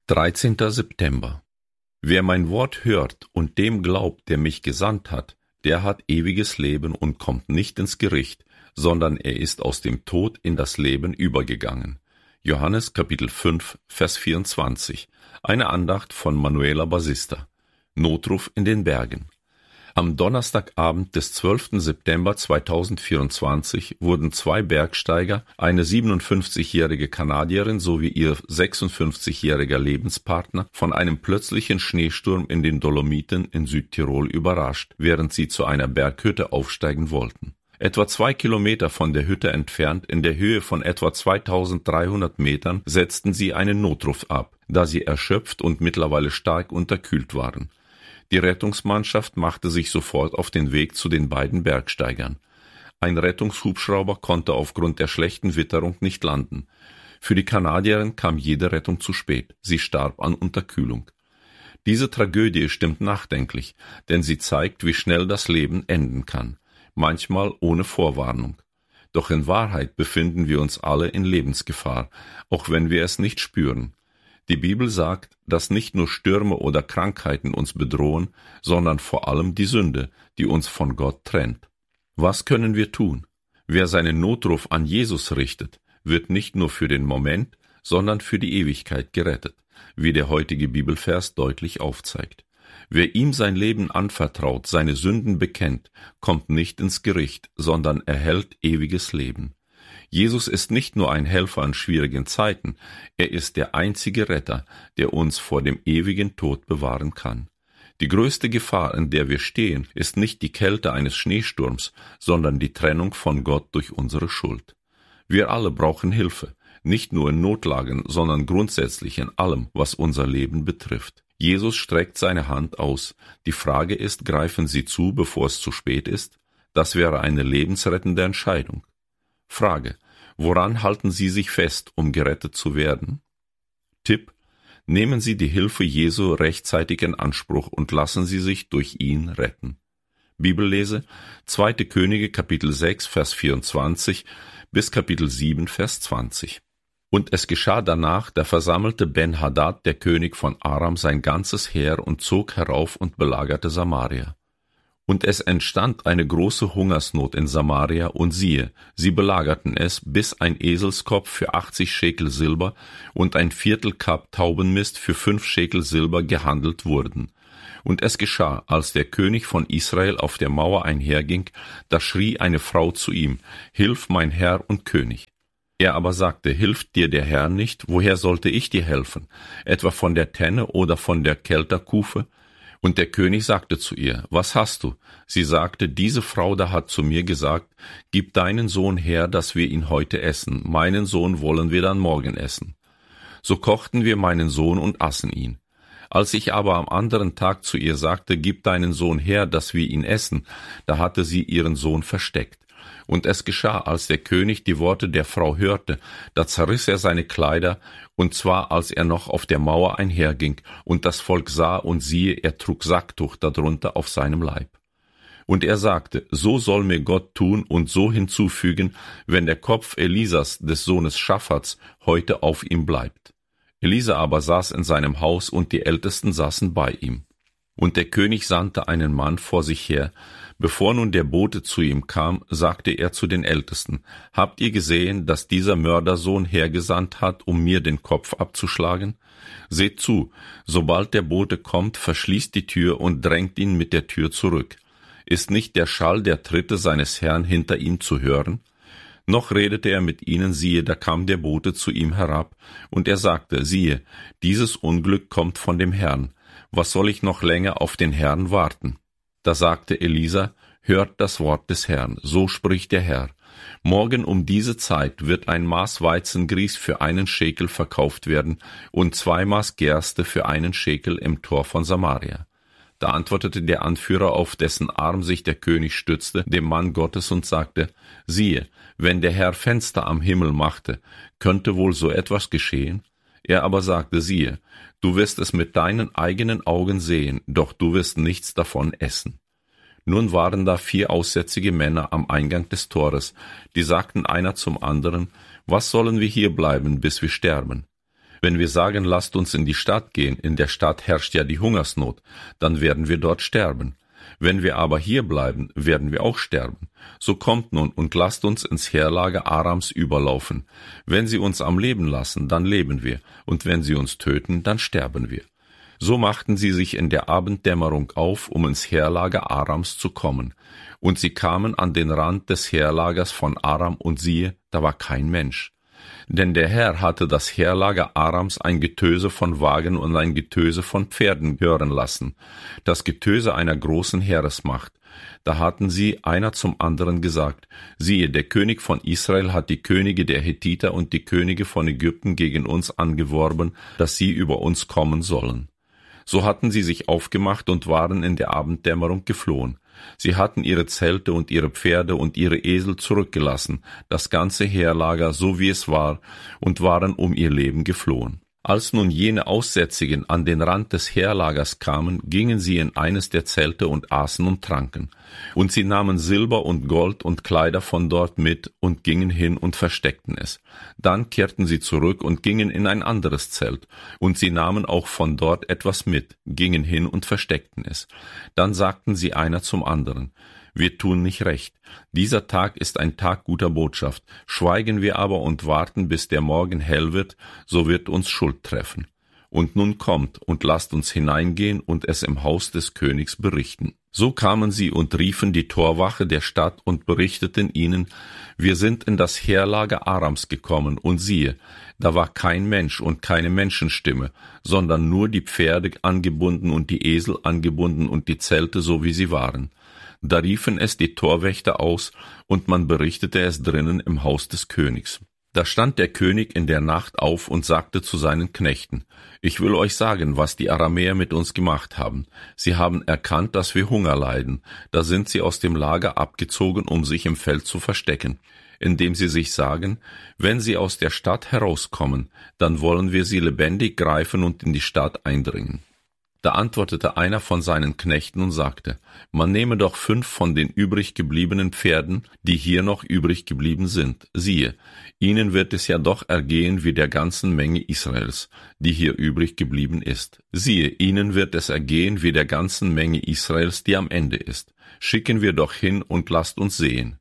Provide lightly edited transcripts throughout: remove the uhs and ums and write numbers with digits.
13. September. Wer mein Wort hört und dem glaubt, der mich gesandt hat, der hat ewiges Leben und kommt nicht ins Gericht, sondern er ist aus dem Tod in das Leben übergegangen. Johannes Kapitel 5, Vers 24. Eine Andacht von Manuela Basista. Notruf in den Bergen. Am Donnerstagabend des 12. September 2024 wurden zwei Bergsteiger, eine 57-jährige Kanadierin sowie ihr 56-jähriger Lebenspartner, von einem plötzlichen Schneesturm in den Dolomiten in Südtirol überrascht, während sie zu einer Berghütte aufsteigen wollten. Etwa 2 Kilometer von der Hütte entfernt, in der Höhe von etwa 2300 Metern, setzten sie einen Notruf ab, da sie erschöpft und mittlerweile stark unterkühlt waren. Die Rettungsmannschaft machte sich sofort auf den Weg zu den beiden Bergsteigern. Ein Rettungshubschrauber konnte aufgrund der schlechten Witterung nicht landen. Für die Kanadierin kam jede Rettung zu spät. Sie starb an Unterkühlung. Diese Tragödie stimmt nachdenklich, denn sie zeigt, wie schnell das Leben enden kann. Manchmal ohne Vorwarnung. Doch in Wahrheit befinden wir uns alle in Lebensgefahr, auch wenn wir es nicht spüren. Die Bibel sagt, dass nicht nur Stürme oder Krankheiten uns bedrohen, sondern vor allem die Sünde, die uns von Gott trennt. Was können wir tun? Wer seinen Notruf an Jesus richtet, wird nicht nur für den Moment, sondern für die Ewigkeit gerettet, wie der heutige Bibelvers deutlich aufzeigt. Wer ihm sein Leben anvertraut, seine Sünden bekennt, kommt nicht ins Gericht, sondern erhält ewiges Leben. Jesus ist nicht nur ein Helfer in schwierigen Zeiten, er ist der einzige Retter, der uns vor dem ewigen Tod bewahren kann. Die größte Gefahr, in der wir stehen, ist nicht die Kälte eines Schneesturms, sondern die Trennung von Gott durch unsere Schuld. Wir alle brauchen Hilfe, nicht nur in Notlagen, sondern grundsätzlich in allem, was unser Leben betrifft. Jesus streckt seine Hand aus. Die Frage ist, greifen Sie zu, bevor es zu spät ist? Das wäre eine lebensrettende Entscheidung. Frage: Woran halten Sie sich fest, um gerettet zu werden? Tipp: Nehmen Sie die Hilfe Jesu rechtzeitig in Anspruch und lassen Sie sich durch ihn retten. Bibellese: 2. Könige Kapitel 6, Vers 24 bis Kapitel 7, Vers 20. Und es geschah danach, da versammelte Ben-Hadad, der König von Aram, sein ganzes Heer und zog herauf und belagerte Samaria. Und es entstand eine große Hungersnot in Samaria, und siehe, sie belagerten es, bis ein Eselskopf für 80 Schekel Silber und ein Viertelkap Taubenmist für 5 Schekel Silber gehandelt wurden. Und es geschah, als der König von Israel auf der Mauer einherging, da schrie eine Frau zu ihm: Hilf, mein Herr und König. Er aber sagte: Hilft dir der Herr nicht? Woher sollte ich dir helfen? Etwa von der Tenne oder von der Kelterkufe? Und der König sagte zu ihr: Was hast du? Sie sagte: Diese Frau da hat zu mir gesagt: Gib deinen Sohn her, dass wir ihn heute essen. Meinen Sohn wollen wir dann morgen essen. So kochten wir meinen Sohn und aßen ihn. Als ich aber am anderen Tag zu ihr sagte: Gib deinen Sohn her, dass wir ihn essen, da hatte sie ihren Sohn versteckt. Und es geschah, als der König die Worte der Frau hörte, da zerriss er seine Kleider, und zwar als er noch auf der Mauer einherging, und das Volk sah, und siehe, er trug Sacktuch darunter auf seinem Leib. Und er sagte: So soll mir Gott tun und so hinzufügen, wenn der Kopf Elisas, des Sohnes Schaphats, heute auf ihm bleibt. Elisa aber saß in seinem Haus, und die Ältesten saßen bei ihm. Und der König sandte einen Mann vor sich her. Bevor nun der Bote zu ihm kam, sagte er zu den Ältesten: Habt ihr gesehen, dass dieser Mördersohn hergesandt hat, um mir den Kopf abzuschlagen? Seht zu, sobald der Bote kommt, verschließt die Tür und drängt ihn mit der Tür zurück. Ist nicht der Schall der Tritte seines Herrn hinter ihm zu hören? Noch redete er mit ihnen, siehe, da kam der Bote zu ihm herab, und er sagte: Siehe, dieses Unglück kommt von dem Herrn. Was soll ich noch länger auf den Herrn warten? Da sagte Elisa: Hört das Wort des Herrn, so spricht der Herr. Morgen um diese Zeit wird ein Maß Weizengrieß für 1 Schekel verkauft werden und 2 Maß Gerste für 1 Schekel im Tor von Samaria. Da antwortete der Anführer, auf dessen Arm sich der König stützte, dem Mann Gottes und sagte: Siehe, wenn der Herr Fenster am Himmel machte, könnte wohl so etwas geschehen? Er aber sagte: Siehe, du wirst es mit deinen eigenen Augen sehen, doch du wirst nichts davon essen. Nun waren da 4 aussätzige Männer am Eingang des Tores, die sagten einer zum anderen: Was sollen wir hier bleiben, bis wir sterben? Wenn wir sagen, lasst uns in die Stadt gehen, in der Stadt herrscht ja die Hungersnot, dann werden wir dort sterben. Wenn wir aber hier bleiben, werden wir auch sterben. So kommt nun und lasst uns ins Heerlager Arams überlaufen. Wenn sie uns am Leben lassen, dann leben wir, und wenn sie uns töten, dann sterben wir. So machten sie sich in der Abenddämmerung auf, um ins Heerlager Arams zu kommen. Und sie kamen an den Rand des Heerlagers von Aram, und siehe, da war kein Mensch. Denn der Herr hatte das Heerlager Arams ein Getöse von Wagen und ein Getöse von Pferden hören lassen, das Getöse einer großen Heeresmacht. Da hatten sie einer zum anderen gesagt, siehe, der König von Israel hat die Könige der Hethiter und die Könige von Ägypten gegen uns angeworben, dass sie über uns kommen sollen. So hatten sie sich aufgemacht und waren in der Abenddämmerung geflohen. Sie hatten ihre Zelte und ihre Pferde und ihre Esel zurückgelassen, das ganze Heerlager so wie es war, und waren um ihr Leben geflohen. Als nun jene Aussätzigen an den Rand des Heerlagers kamen, gingen sie in eines der Zelte und aßen und tranken. Und sie nahmen Silber und Gold und Kleider von dort mit und gingen hin und versteckten es. Dann kehrten sie zurück und gingen in ein anderes Zelt. Und sie nahmen auch von dort etwas mit, gingen hin und versteckten es. Dann sagten sie einer zum anderen, wir tun nicht recht. Dieser Tag ist ein Tag guter Botschaft. Schweigen wir aber und warten, bis der Morgen hell wird, so wird uns Schuld treffen. Und nun kommt und lasst uns hineingehen und es im Haus des Königs berichten. So kamen sie und riefen die Torwache der Stadt und berichteten ihnen, wir sind in das Heerlager Arams gekommen, und siehe, da war kein Mensch und keine Menschenstimme, sondern nur die Pferde angebunden und die Esel angebunden und die Zelte so wie sie waren. Da riefen es die Torwächter aus, und man berichtete es drinnen im Haus des Königs. Da stand der König in der Nacht auf und sagte zu seinen Knechten, ich will euch sagen, was die Aramäer mit uns gemacht haben. Sie haben erkannt, dass wir Hunger leiden. Da sind sie aus dem Lager abgezogen, um sich im Feld zu verstecken, indem sie sich sagen, wenn sie aus der Stadt herauskommen, dann wollen wir sie lebendig greifen und in die Stadt eindringen. Da antwortete einer von seinen Knechten und sagte, man nehme doch 5 von den übrig gebliebenen Pferden, die hier noch übrig geblieben sind. Siehe, ihnen wird es ja doch ergehen wie der ganzen Menge Israels, die hier übrig geblieben ist. Siehe, ihnen wird es ergehen wie der ganzen Menge Israels, die am Ende ist. Schicken wir doch hin und lasst uns sehen.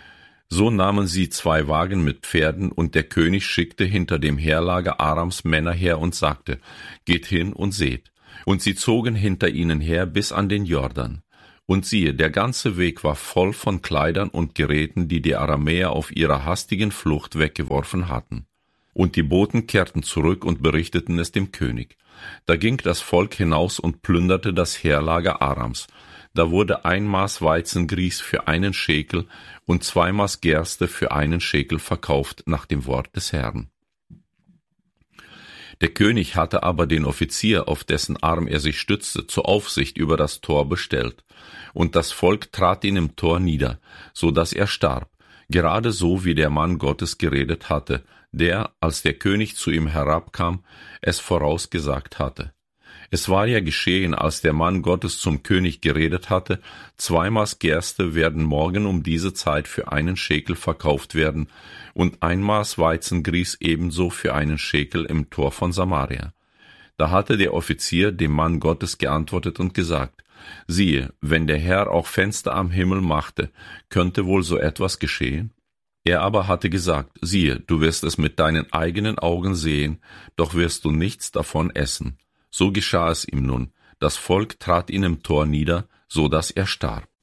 So nahmen sie 2 Wagen mit Pferden, und der König schickte hinter dem Heerlager Arams Männer her und sagte, geht hin und seht. Und sie zogen hinter ihnen her bis an den Jordan. Und siehe, der ganze Weg war voll von Kleidern und Geräten, die die Aramäer auf ihrer hastigen Flucht weggeworfen hatten. Und die Boten kehrten zurück und berichteten es dem König. Da ging das Volk hinaus und plünderte das Heerlager Arams. Da wurde 1 Maß Weizengrieß für 1 Schekel und 2 Maß Gerste für 1 Schekel verkauft nach dem Wort des Herrn. Der König hatte aber den Offizier, auf dessen Arm er sich stützte, zur Aufsicht über das Tor bestellt. Und das Volk trat ihn im Tor nieder, so dass er starb, gerade so wie der Mann Gottes geredet hatte, der, als der König zu ihm herabkam, es vorausgesagt hatte. Es war ja geschehen, als der Mann Gottes zum König geredet hatte, 2 Maß Gerste werden morgen um diese Zeit für 1 Schekel verkauft werden und 1 Maß Weizengrieß ebenso für 1 Schekel im Tor von Samaria. Da hatte der Offizier dem Mann Gottes geantwortet und gesagt, siehe, wenn der Herr auch Fenster am Himmel machte, könnte wohl so etwas geschehen? Er aber hatte gesagt, siehe, du wirst es mit deinen eigenen Augen sehen, doch wirst du nichts davon essen. So geschah es ihm nun. Das Volk trat ihn im Tor nieder, so dass er starb.